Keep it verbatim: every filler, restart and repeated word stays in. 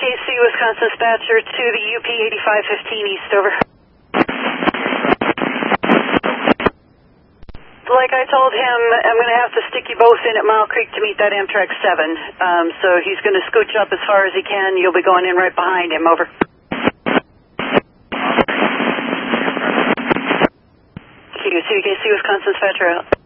K C, Wisconsin dispatcher to the U P eighty-five fifteen East, over. Like I told him, I'm going to have to stick you both in at Mile Creek to meet that Amtrak seven. Um, so he's going to scooch up as far as he can. You'll be going in right behind him, over. Q C, K C, Wisconsin dispatcher out.